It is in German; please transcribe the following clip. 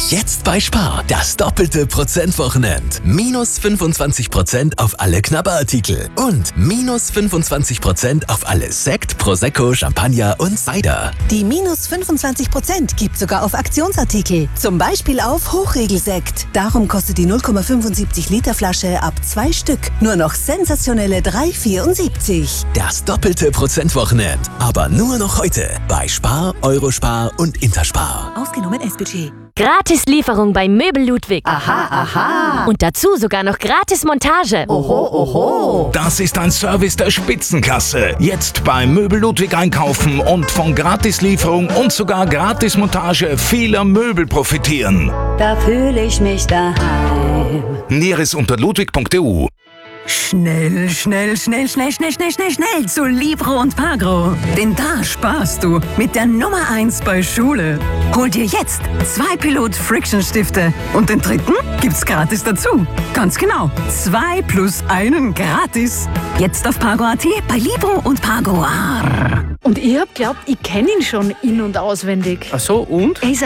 Jetzt bei Spar. Das doppelte Prozentwochenend. Minus 25% auf alle Knabberartikel. Und minus 25% auf alle Sekt, Prosecco, Champagner und Cider. Die minus 25% gibt sogar auf Aktionsartikel. Zum Beispiel auf Hochregelsekt. Darum kostet die 0,75 Liter Flasche ab 2 Stück nur noch sensationelle 3,74. Das doppelte Prozentwochenend. Aber nur noch heute. Bei Spar, Eurospar und Interspar. Ausgenommen S-Budget. Gratis-Lieferung bei Möbel Ludwig. Aha, aha. Und dazu sogar noch Gratis-Montage. Oho, oho. Das ist ein Service der Spitzenklasse. Jetzt bei Möbel Ludwig einkaufen und von Gratislieferung und sogar Gratismontage vieler Möbel profitieren. Da fühle ich mich daheim. Näheres unter ludwig.eu. Schnell zu Libro und Pagro. Denn da sparst du mit der Nummer 1 bei Schule. Hol dir jetzt 2 Pilot Friction Stifte und den 3. gibt's gratis dazu. Ganz genau, 2 plus 1 gratis. Jetzt auf Pagro.at bei Libro und Pagro. Und ich hab glaubt, ich kenne ihn schon in- und auswendig. Ach so, und? Er ist